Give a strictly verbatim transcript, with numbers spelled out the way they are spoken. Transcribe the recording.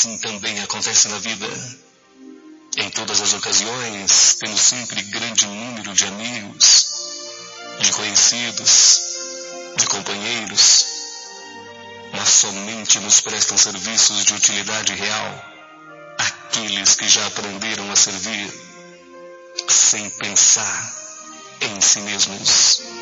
assim também acontece na vida. Em todas as ocasiões, temos sempre grande número de amigos, de conhecidos, de companheiros, mas somente nos prestam serviços de utilidade real aqueles que já aprenderam a servir sem pensar em si mesmos.